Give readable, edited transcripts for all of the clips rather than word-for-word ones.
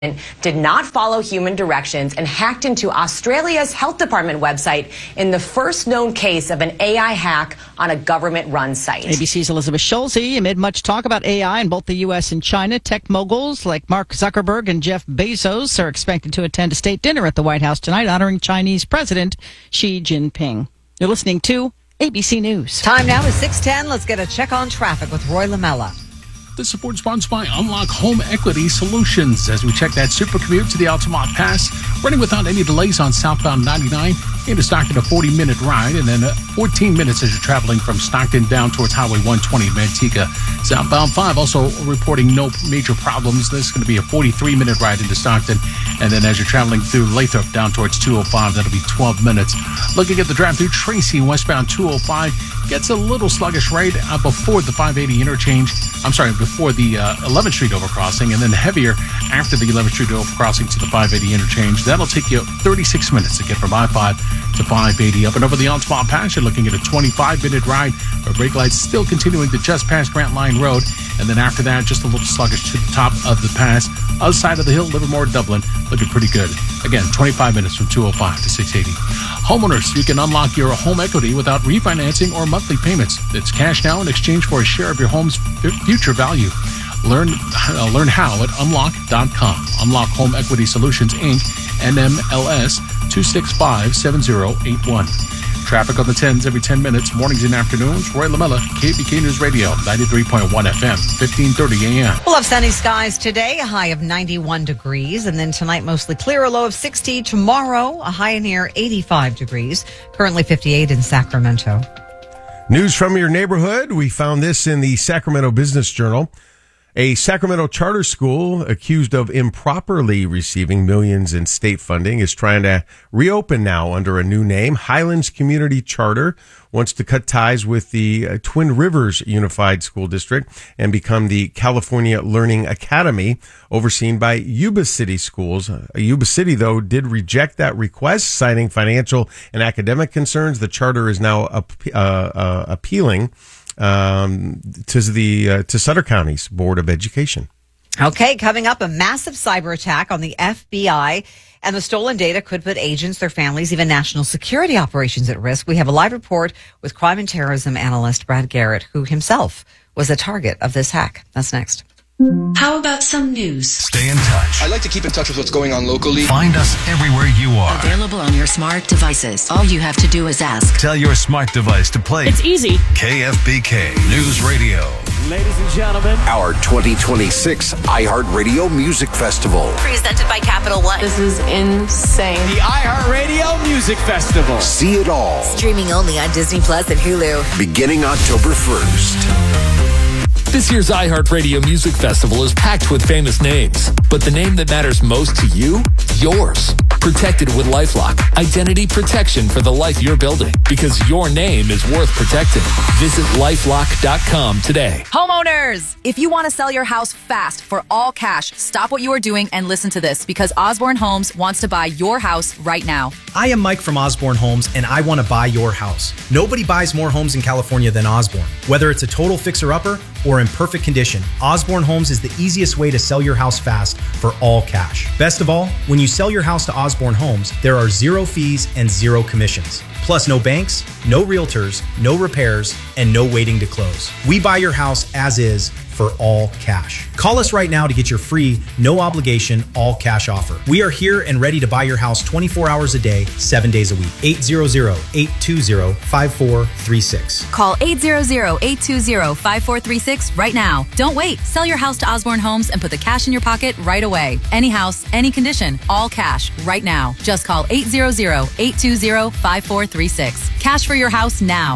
did not follow human directions and hacked into Australia's health department website in the first known case of an AI hack on a government-run site. ABC's Elizabeth Schulze. Amid much talk about AI in both the U.S. and China, tech moguls like Mark Zuckerberg and Jeff Bezos are expected to attend a state dinner at the White House tonight honoring Chinese President Xi Jinping. You're listening to ABC News. Time now is 6:10. Let's get a check on traffic with Roy Lamella. This support sponsored by Unlock Home Equity Solutions. As we check that super commute to the Altamont Pass, running without any delays on southbound 99 into Stockton, a 40-minute ride, and then 14 minutes as you're traveling from Stockton down towards Highway 120 Manteca. Southbound 5 also reporting no major problems. This is going to be a 43-minute ride into Stockton, and then as you're traveling through Lathrop down towards 205, that'll be 12 minutes. Looking at the drive through Tracy westbound 205, gets a little sluggish right before the 580 interchange. Before the 11th Street overcrossing, and then heavier after the 11th Street overcrossing to the 580 interchange. That'll take you 36 minutes to get from I-5 to 580. Up and over the Altamont Pass, you're looking at a 25-minute ride where brake lights still continuing to just past Grant Line Road, and then after that, just a little sluggish to the top of the pass. Other side of the hill, Livermore, Dublin, looking pretty good. Again, 25 minutes from 205 to 680. Homeowners, you can unlock your home equity without refinancing or monthly payments. It's cash now in exchange for a share of your home's future value. Learn how at unlock.com. Unlock Home Equity Solutions, Inc., NMLS 2657081. Traffic on the 10s every 10 minutes, mornings and afternoons. Roy Lamella, KBK News Radio, 93.1 FM, 1530 AM. We'll have sunny skies today, a high of 91 degrees. And then tonight, mostly clear, a low of 60. Tomorrow, a high near 85 degrees. Currently 58 in Sacramento. News from your neighborhood. We found this in the Sacramento Business Journal. A Sacramento charter school accused of improperly receiving millions in state funding is trying to reopen now under a new name. Highlands Community Charter wants to cut ties with the Twin Rivers Unified School District and become the California Learning Academy, overseen by Yuba City Schools. Yuba City, though, did reject that request, citing financial and academic concerns. The charter is now appealing to Sutter County's Board of Education. Okay, coming up, a massive cyber attack on the FBI, and the stolen data could put agents, their families, even national security operations at risk. We have a live report with crime and terrorism analyst Brad Garrett, who himself was a target of this hack. That's next. How about some news? Stay in touch. I like to keep in touch with what's going on locally. Find us everywhere you are. Available on your smart devices. All you have to do is ask. Tell your smart device to play. It's easy. KFBK News Radio. Ladies and gentlemen, our 2026 iHeartRadio Music Festival. Presented by Capital One. This is insane. The iHeartRadio Music Festival. See it all. Streaming only on Disney Plus and Hulu. Beginning October 1st. This year's iHeartRadio Music Festival is packed with famous names, but the name that matters most to you? Yours. Protected with LifeLock. Identity protection for the life you're building, because your name is worth protecting. Visit LifeLock.com today. Homeowners, if you want to sell your house fast for all cash, stop what you are doing and listen to this, because Osborne Homes wants to buy your house right now. I am Mike from Osborne Homes, and I want to buy your house. Nobody buys more homes in California than Osborne. Whether it's a total fixer-upper or in perfect condition, Osborne Homes is the easiest way to sell your house fast for all cash. Best of all, when you sell your house to Osborne Homes, there are zero fees and zero commissions. Plus no banks, no realtors, no repairs, and no waiting to close. We buy your house as is for all cash. Call us right now to get your free, no obligation, all cash offer. We are here and ready to buy your house 24 hours a day, 7 days a week. 800-820-5436. Call 800-820-5436 right now. Don't wait. Sell your house to Osborne Homes and put the cash in your pocket right away. Any house, any condition, all cash right now. Just call 800-820-5436. Cash for your house now.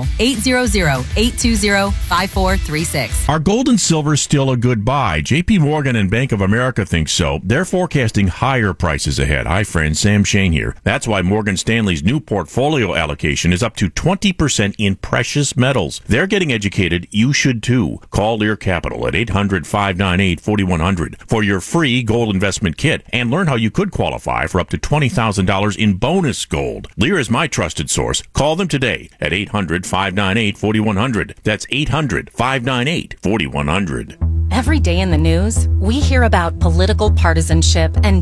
800-820-5436. Are gold and silver still a good buy? JP Morgan and Bank of America think so. They're forecasting higher prices ahead. Hi, friends. Sam Shane here. That's why Morgan Stanley's new portfolio allocation is up to 20% in precious metals. They're getting educated. You should too. Call Lear Capital at 800-598-4100 for your free gold investment kit and learn how you could qualify for up to $20,000 in bonus gold. Lear is my trusted source. Call them today at 800-598-4100. That's 800-598-4100. Every day in the news, we hear about political partisanship and